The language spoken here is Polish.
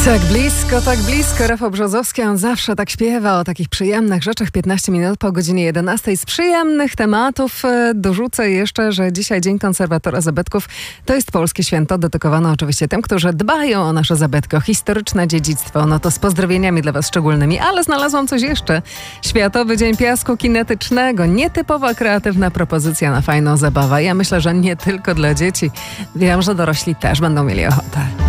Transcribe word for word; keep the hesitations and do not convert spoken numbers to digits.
Tak blisko, tak blisko. Rafał Brzozowski, on zawsze tak śpiewa o takich przyjemnych rzeczach. piętnaście minut po godzinie jedenastej. Z przyjemnych tematów dorzucę jeszcze, że dzisiaj Dzień Konserwatora Zabytków to jest polskie święto dedykowane oczywiście tym, którzy dbają o nasze zabytki, o historyczne dziedzictwo. No to z pozdrowieniami dla was szczególnymi, ale znalazłam coś jeszcze. Światowy Dzień Piasku Kinetycznego. Nietypowa, kreatywna propozycja na fajną zabawę. Ja myślę, że nie tylko dla dzieci. Wiem, że dorośli też będą mieli ochotę.